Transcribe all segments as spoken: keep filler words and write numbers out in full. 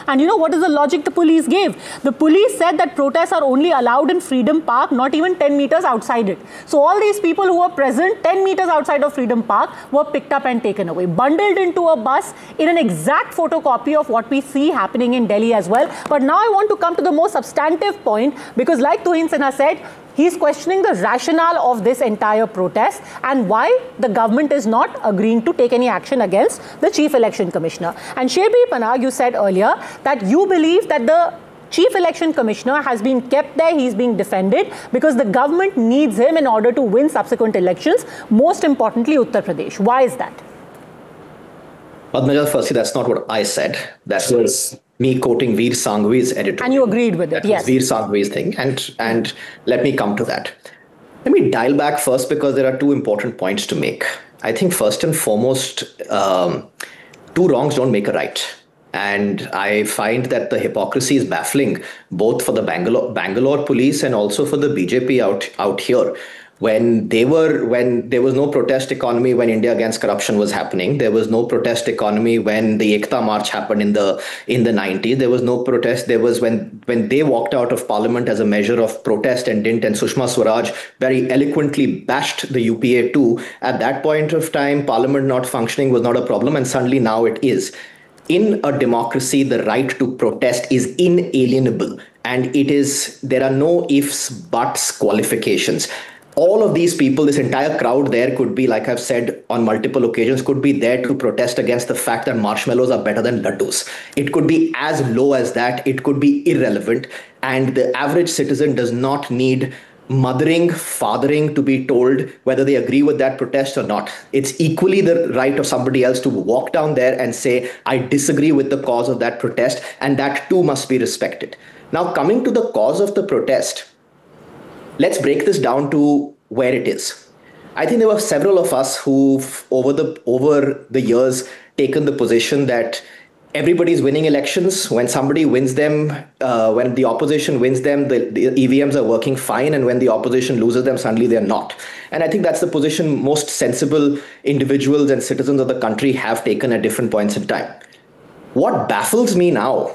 And you know what is the logic the police gave? The police said that protests are only allowed in Freedom Park, not even ten meters outside it. So all these people who were present ten meters outside of Freedom Park were picked up and taken away, bundled into a bus in an exact photocopy of what we see happening in Delhi as well. But now I want to come to the most substantive point, because like Tuhin Sinha said, he's questioning the rationale of this entire protest and why the government is not agreeing to take any action against the Chief Election Commissioner. And Sherbir Panag, you said earlier that you believe that the Chief Election Commissioner has been kept there, he's being defended because the government needs him in order to win subsequent elections, most importantly Uttar Pradesh. Why is that? Padmaja, firstly, that's not what I said. That was me quoting Veer Sanghvi's editorial. And you agreed with it, that yes. Veer Sanghvi's thing. And, and let me come to that. Let me dial back first, because there are two important points to make. I think first and foremost, um, two wrongs don't make a right. And I find that the hypocrisy is baffling, both for the Bangalore, Bangalore police and also for the B J P out, out here. When they were, when there was no protest economy when India Against Corruption was happening, there was no protest economy when the Ekta March happened in the in the nineties. There was no protest. There was when when they walked out of Parliament as a measure of protest and didn't, and Sushma Swaraj very eloquently bashed the U P A too. At that point of time, Parliament not functioning was not a problem, and suddenly now it is. In a democracy, the right to protest is inalienable, and it is, there are no ifs, buts, qualifications. All of these people, this entire crowd there could be, like I've said on multiple occasions, could be there to protest against the fact that marshmallows are better than laddus. It could be as low as that. It could be irrelevant. And the average citizen does not need mothering, fathering to be told whether they agree with that protest or not. It's equally the right of somebody else to walk down there and say, I disagree with the cause of that protest, and that too must be respected. Now, coming to the cause of the protest, let's break this down to where it is. I think there were several of us who've over the over the years taken the position that everybody's winning elections. When somebody wins them, uh, when the opposition wins them, the, the E V Ms are working fine. And when the opposition loses them, suddenly they're not. And I think that's the position most sensible individuals and citizens of the country have taken at different points in time. What baffles me now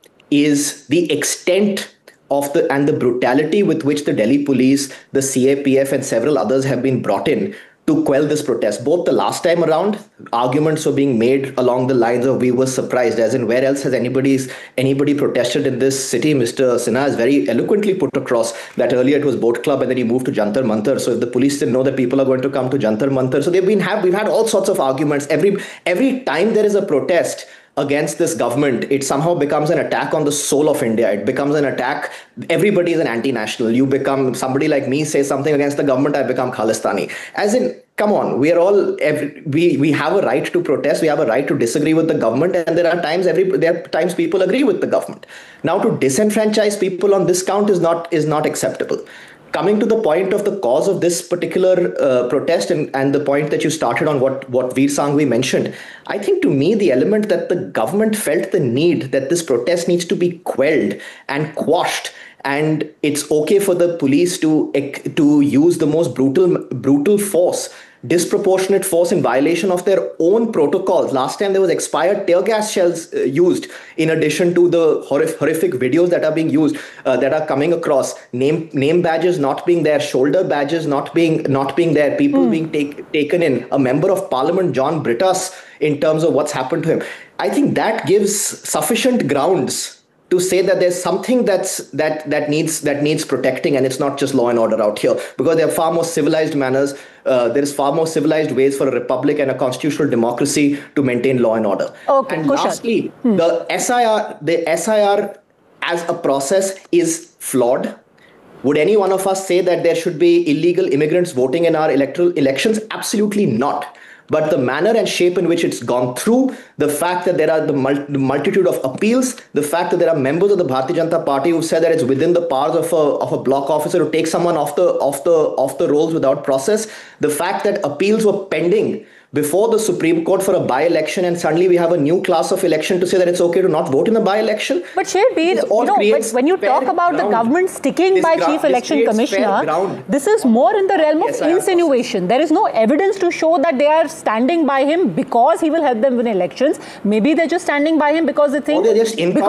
is the extent of the and the brutality with which the Delhi police, the C A P F and several others have been brought in to quell this protest. Both the last time around, arguments were being made along the lines of we were surprised, as in where else has anybody's anybody protested in this city? Mister Sinha has very eloquently put across that earlier it was Boat Club and then he moved to Jantar Mantar. So if the police didn't know that people are going to come to Jantar Mantar, so they've been have we've had all sorts of arguments. Every every time there is a protest against this government, it somehow becomes an attack on the soul of India. It becomes an attack. Everybody is an anti-national. You become, somebody like me says something against the government, I become Khalistani. As in, come on, we are all, every, we we have a right to protest. We have a right to disagree with the government. And there are times every there are times people agree with the government. Now, to disenfranchise people on this count is not is not acceptable. Coming to the point of the cause of this particular uh, protest and, and the point that you started on what, what Veer Sanghvi mentioned, I think to me, the element that the government felt the need that this protest needs to be quelled and quashed, and it's okay for the police to, to use the most brutal, brutal force, disproportionate force in violation of their own protocols. Last time there was expired tear gas shells uh, used, in addition to the horrific, horrific videos that are being used, uh, that are coming across, name name badges not being there, shoulder badges not being not being there, people mm. being take, taken in, a member of parliament, John Brittas, in terms of what's happened to him. I think that gives sufficient grounds to say that there's something that's that that needs that needs protecting, and it's not just law and order out here, because there are far more civilized manners. Uh, there is far more civilized ways for a republic and a constitutional democracy to maintain law and order. Okay, and Kushal. lastly, hmm. the S I R, the S I R as a process is flawed. Would any one of us say that there should be illegal immigrants voting in our electoral elections? Absolutely not. But the manner and shape in which it's gone through, the fact that there are the, mul the multitude of appeals, the fact that there are members of the Bharatiya Janata Party who said that it's within the powers of a, of a block officer to take someone off the, off the, off the rolls without process, the fact that appeals were pending before the Supreme Court for a by-election, and suddenly we have a new class of election to say that it's okay to not vote in a by-election. But Sherbir, you know, but when you talk about the government sticking by Chief Election Commissioner, this is more in the realm of insinuation. There is no evidence to show that they are standing by him because he will help them win elections. Maybe they're just standing by him because they think... Or they're just